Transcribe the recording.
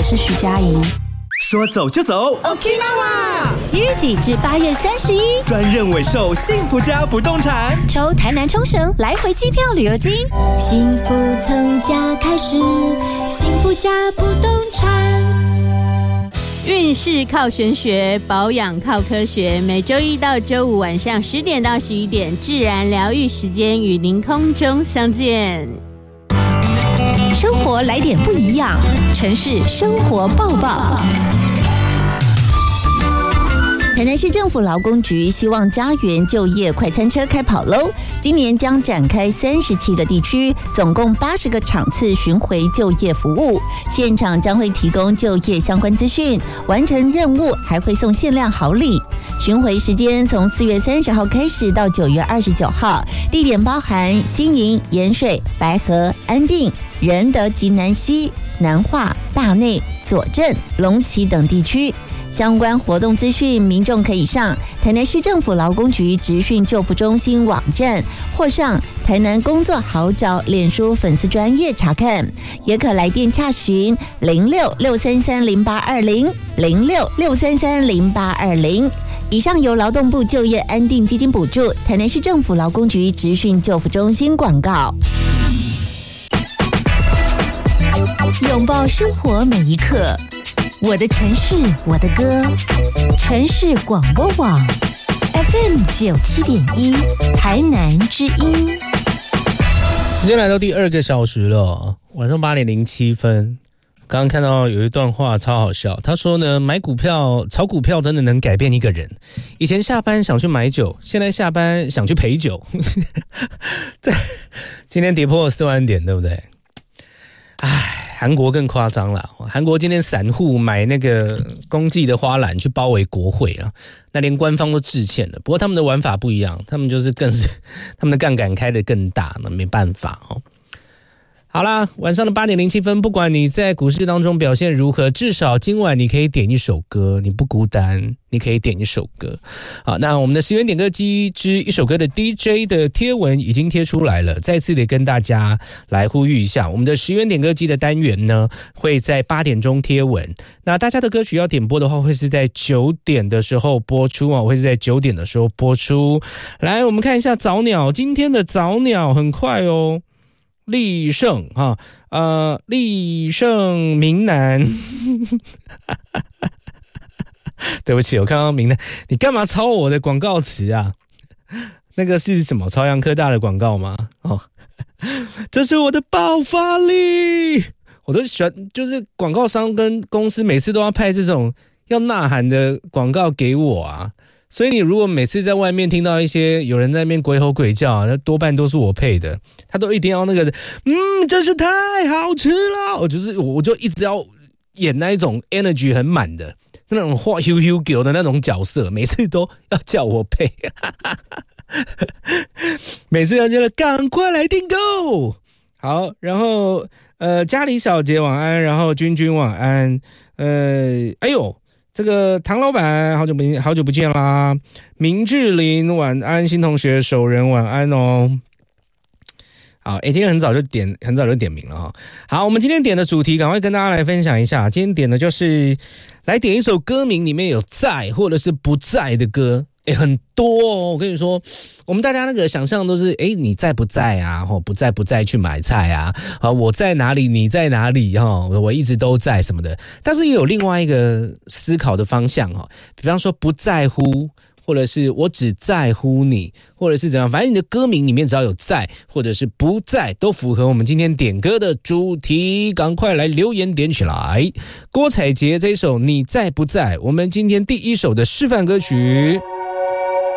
是徐佳莹。 说走就走 Okinawa 即日起至8月31， 专任委售幸福家不动产， 抽台南冲绳来回机票旅游金。幸福从家开始，幸福家不动产。 运势靠玄学，保养靠科学。每周一到周五晚上10点到11点，自然疗愈时间与您空中相见。 生活来点不一样，城市生活报报。 台南市政府劳工局希望家园就业快餐车开跑喽！今年将展开37个地区，总共80个场次巡回就业服务，现场将会提供就业相关资讯，完成任务还会送限量好礼。巡回时间从4月30号开始到9月29号，地点包含新营、盐水、白河、安定、仁德及南西、南化、大内、左镇、龙崎等地区。相关活动资讯，民众可以上台南市政府劳工局职训就服中心网站，或上台南工作好找脸书粉丝专页查看，也可来电洽询0663308220 0663308220。以上由劳动部就业安定基金补助，台南市政府劳工局职训就服中心广告。 拥抱生活每一刻，我的城市，我的歌，城市广播网 FM 97.1，台南之音。 时间来到第2个小时了，晚上8点07分。刚刚看到有一段话超好笑，他说呢，买股票、炒股票真的能改变一个人。以前下班想去买酒，现在下班想去陪酒。今天跌破了4万点，对不对？韩国更夸张了，韩国今天散户买那个公祭的花篮去包围国会啊，那连官方都致歉了。不过他们的玩法不一样，他们就是他们的杠杆开得更大，那没办法哦。好啦，晚上的8点07分，不管你在股市当中表现如何，至少今晚你可以点一首歌，你不孤单，你可以点一首歌。好，那我们的10元点歌机之一首歌的 DJ 的贴文已经贴出来了，再次的跟大家来呼吁一下，我们的10元点歌机的单元呢，会在8点钟贴文。那大家的歌曲要点播的话，会是在9点的时候播出啊，会是在9点的时候播出。来，我们看一下早鸟，今天的早鸟很快哦。立盛哈，立盛明南，对不起，我看到明南，你干嘛抄我的广告词啊？那个是什么？朝阳科大的广告吗？哦，这是我的爆发力，我都喜欢，就是广告商跟公司每次都要派这种要呐喊的广告给我啊。所以你如果每次在外面听到一些有人在那边鬼吼鬼叫，那多半都是我配的，他都一定要那个真是太好吃了，我就一直要演那一种 energy 很满的那种话咻咻狗的那种角色，每次都要叫我配每次要叫他赶快来订购。好，然后家里小姐晚安，然后君君晚安，哎呦这个唐老板好久不见啦，明志玲晚安，新同学守人晚安哦。好，今天很早就点名了哈。好，我们今天点的主题赶快跟大家来分享一下，今天点的就是来点一首歌名里面有在或者是不在的歌。很多哦，我跟你说，我们大家那个想象都是，你在不在啊？不在去买菜啊？我在哪里？你在哪里？我一直都在什么的。但是也有另外一个思考的方向比方说不在乎，或者是我只在乎你，或者是怎样，反正你的歌名里面只要有在或者是不在，都符合我们今天点歌的主题。赶快来留言点起来。郭采洁这一首《你在不在》，我们今天第一首的示范歌曲。